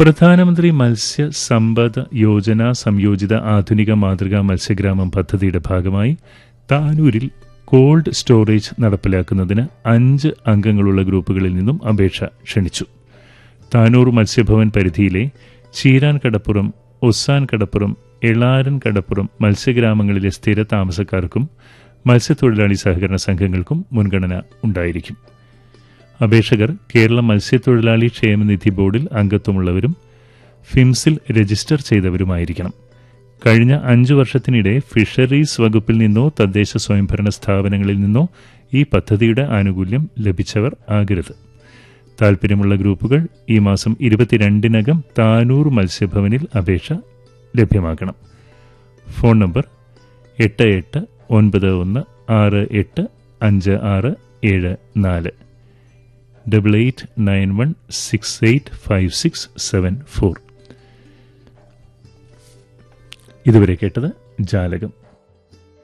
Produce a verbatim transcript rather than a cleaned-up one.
പ്രധാനമന്ത്രി മത്സ്യ സമ്പദ യോജന സംയോജിത ആധുനിക മാതൃകാ മത്സ്യഗ്രാമം പദ്ധതിയുടെ ഭാഗമായി താനൂരിൽ കോൾഡ് സ്റ്റോറേജ് നടപ്പിലാക്കുന്നതിന് അഞ്ച് അംഗങ്ങളുള്ള ഗ്രൂപ്പുകളിൽ നിന്നും അപേക്ഷ ക്ഷണിച്ചു. താനൂർ മത്സ്യഭവൻ പരിധിയിലെ ചീരാൻ കടപ്പുറം, ഒസാൻ കടപ്പുറം, എളാരൻ കടപ്പുറം മത്സ്യഗ്രാമങ്ങളിലെ സ്ഥിര താമസക്കാർക്കും മത്സ്യത്തൊഴിലാളി സഹകരണ സംഘങ്ങൾക്കും മുൻഗണന ഉണ്ടായിരിക്കും. അപേക്ഷകർ കേരള മത്സ്യത്തൊഴിലാളി ക്ഷേമനിധി ബോർഡിൽ അംഗത്വമുള്ളവരും ഫിംസിൽ രജിസ്റ്റർ ചെയ്തവരുമായിരിക്കണം. കഴിഞ്ഞ അഞ്ചു വർഷത്തിനിടെ ഫിഷറീസ് വകുപ്പിൽ നിന്നോ തദ്ദേശ സ്വയംഭരണ സ്ഥാപനങ്ങളിൽ നിന്നോ ഈ പദ്ധതിയുടെ ആനുകൂല്യം ലഭിച്ചവർ ആകരുത്. താൽപ്പര്യമുള്ള ഗ്രൂപ്പുകൾ ഈ മാസം ഇരുപത്തിരണ്ടിനകം താനൂർ മത്സ്യഭവനിൽ അപേക്ഷ ലഭ്യമാക്കണം. ഫോൺ നമ്പർ എട്ട് എട്ട് ഒൻപത് ഒന്ന് ആറ് എട്ട് അഞ്ച് ആറ് ഏഴ് നാല് double eight nine one six eight five six seven four. ഇതുവരെ കേട്ടത് ജാലകം.